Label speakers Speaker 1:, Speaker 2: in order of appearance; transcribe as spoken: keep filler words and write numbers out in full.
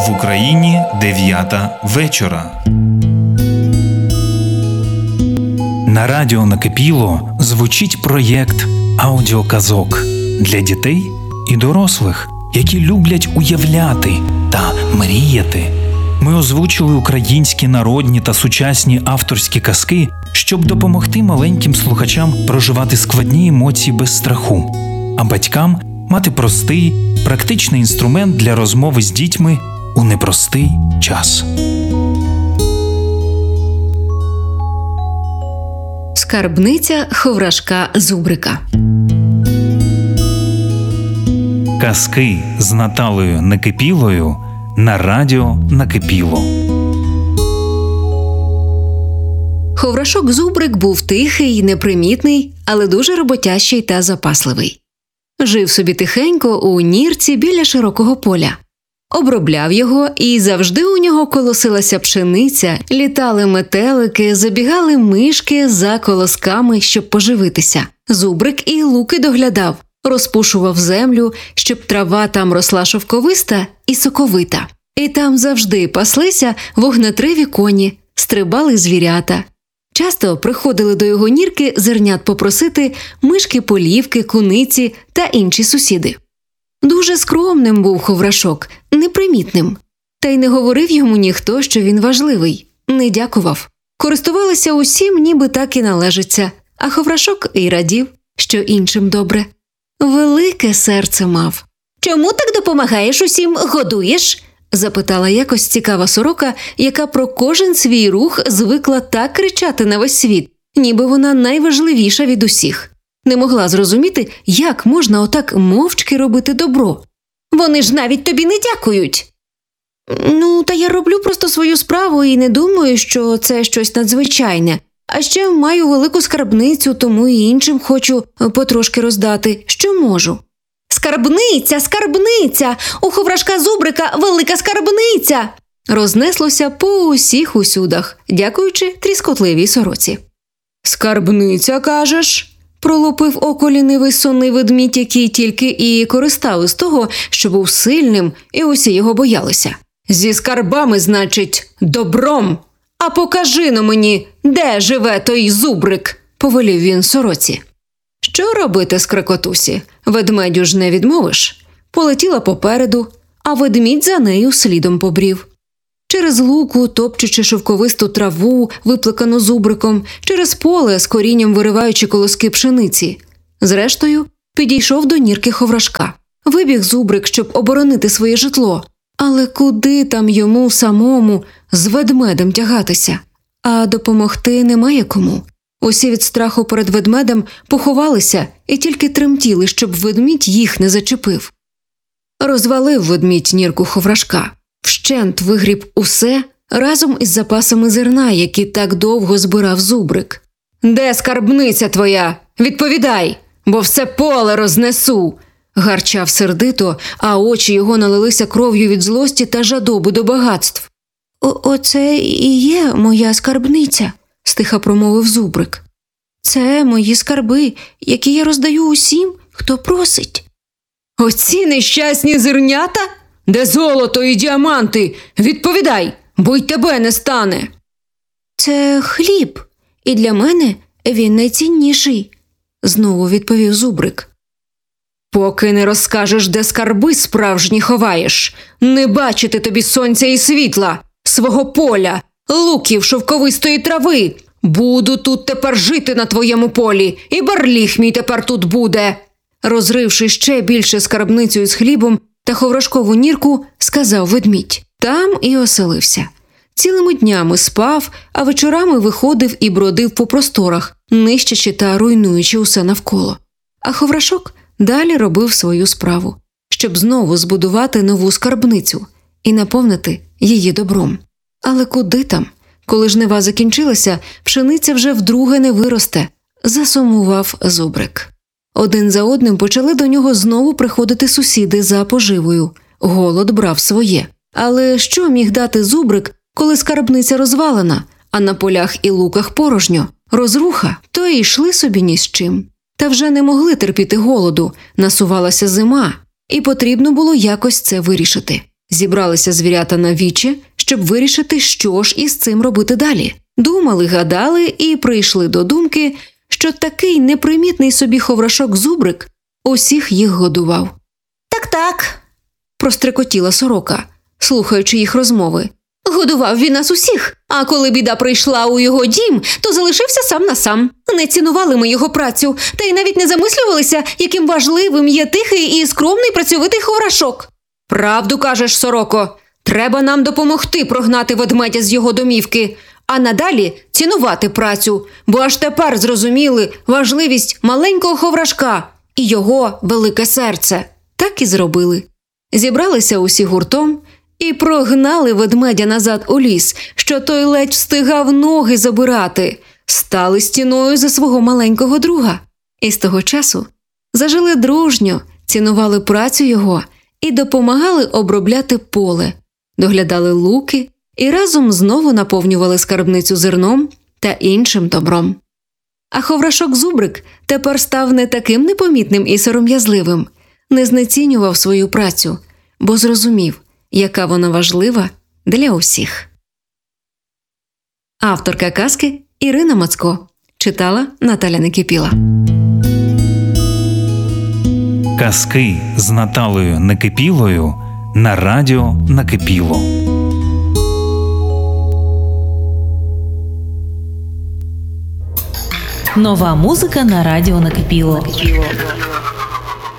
Speaker 1: В Україні дев'ята вечора. На радіо «Накипіло» звучить проєкт аудіоказок для дітей і дорослих, які люблять уявляти та мріяти. Ми озвучили українські народні та сучасні авторські казки, щоб допомогти маленьким слухачам проживати складні емоції без страху, а батькам мати простий, практичний інструмент для розмови з дітьми у непростий час.
Speaker 2: Скарбниця Ховрашка Зубрика.
Speaker 1: Казки з Наталею Накипілою на радіо «Накипіло».
Speaker 2: Ховрашок Зубрик був тихий, непримітний, але дуже роботящий та запасливий. Жив собі тихенько у нірці біля широкого поля. Обробляв його, і завжди у нього колосилася пшениця, літали метелики, забігали мишки за колосками, щоб поживитися. Зубрик і луки доглядав, розпушував землю, щоб трава там росла шовковиста і соковита. І там завжди паслися вогнетриві коні, стрибали звірята. Часто приходили до його нірки зернят попросити мишки-полівки, куниці та інші сусіди. Дуже скромним був Ховрашок, непримітним. Та й не говорив йому ніхто, що він важливий, не дякував. Користувалися усім, ніби так і належиться, а Ховрашок і радів, що іншим добре. Велике серце мав. «Чому так допомагаєш усім, годуєш?» – запитала якось цікава сорока, яка про кожен свій рух звикла так кричати на весь світ, ніби вона найважливіша від усіх. Не могла зрозуміти, як можна отак мовчки робити добро. «Вони ж навіть тобі не дякують!» «Ну, та я роблю просто свою справу і не думаю, що це щось надзвичайне. А ще маю велику скарбницю, тому і іншим хочу потрошки роздати, що можу». «Скарбниця, скарбниця! У Ховрашка Зубрика велика скарбниця!» Рознеслося по усіх усюдах, дякуючи тріскотливій сороці. «Скарбниця, кажеш?» – пролупив око лінивий сонний ведмідь, який тільки і користав із того, що був сильним, і усі його боялися. «Зі скарбами, значить, добром! А покажи-но мені, де живе той Зубрик!» – повелів він сороці. Що робити, скрекотусі? Ведмедю ж не відмовиш. Полетіла попереду, а ведмідь за нею слідом побрів. Через луку, топчучи шовковисту траву, виплекану Зубриком, через поле, з корінням вириваючи колоски пшениці. Зрештою, підійшов до нірки Ховрашка. Вибіг Зубрик, щоб оборонити своє житло. Але куди там йому самому з ведмедем тягатися? А допомогти немає кому. Усі від страху перед ведмедем поховалися і тільки тремтіли, щоб ведмідь їх не зачепив. Розвалив ведмідь нірку Ховрашка. Вщент вигріб усе разом із запасами зерна, які так довго збирав Зубрик. «Де скарбниця твоя? Відповідай, бо все поле рознесу!» – гарчав сердито, а очі його налилися кров'ю від злості та жадоби до багатств. О- «Оце і є моя скарбниця», – стиха промовив Зубрик. «Це мої скарби, які я роздаю усім, хто просить». «Оці нещасні зернята? Де золото і діаманти? Відповідай, бо й тебе не стане!» «Це хліб, і для мене він найцінніший», – знову відповів Зубрик. «Поки не розкажеш, де скарби справжні ховаєш, не бачити тобі сонця і світла, свого поля, луків, шовковистої трави. Буду тут тепер жити на твоєму полі, і барліг мій тепер тут буде!» Розривши ще більше скарбницю із хлібом та Ховрашкову нірку, сказав ведмідь. Там і оселився. Цілими днями спав, а вечорами виходив і бродив по просторах, нищачи та руйнуючи усе навколо. А Ховрашок далі робив свою справу, щоб знову збудувати нову скарбницю і наповнити її добром. Але куди там? Коли жнива закінчилася, пшениця вже вдруге не виросте, засумував Зубрик. Один за одним почали до нього знову приходити сусіди за поживою. Голод брав своє. Але що міг дати Зубрик, коли скарбниця розвалена, а на полях і луках порожньо? Розруха, то й йшли собі ні з чим. Та вже не могли терпіти голоду, насувалася зима, і потрібно було якось це вирішити. Зібралися звірята на віче, щоб вирішити, що ж із цим робити далі. Думали, гадали і прийшли до думки, що такий непримітний собі ховрашок-зубрик усіх їх годував. «Так-так», – прострекотіла сорока, слухаючи їх розмови. «Годував він нас усіх, а коли біда прийшла у його дім, то залишився сам на сам. Не цінували ми його працю, та й навіть не замислювалися, яким важливим є тихий і скромний працьовитий ховрашок. Правду кажеш, сороко, треба нам допомогти прогнати ведмедя з його домівки, а надалі цінувати працю, бо аж тепер зрозуміли важливість маленького ховрашка і його велике серце». Так і зробили. Зібралися усі гуртом і прогнали ведмедя назад у ліс, що той ледь встигав ноги забирати, стали стіною за свого маленького друга. І з того часу зажили дружньо, цінували працю його і допомагали обробляти поле, доглядали луки і разом знову наповнювали скарбницю зерном та іншим добром. А ховрашок-зубрик тепер став не таким непомітним і сором'язливим, не знецінював свою працю, бо зрозумів, яка вона важлива для усіх. Авторка казки Ірина Мацко. Читала Наталя Некипіла.
Speaker 1: Казки з Наталею Некипілою на радіо Накипіло.
Speaker 3: Нова музика на радіо Накипіло.